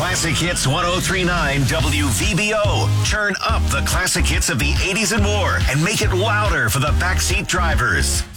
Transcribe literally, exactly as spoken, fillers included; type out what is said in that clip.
Classic Hits ten thirty-nine W V B O. Turn up the classic hits of the eighties and more and make it louder for the backseat drivers.